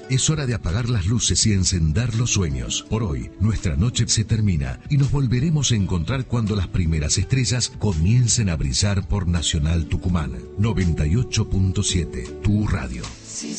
Es hora de apagar las luces y encender los sueños. Por hoy, nuestra noche se termina y nos volveremos a encontrar cuando las primeras estrellas comiencen a brillar por Nacional Tucumán. 98.7, tu radio.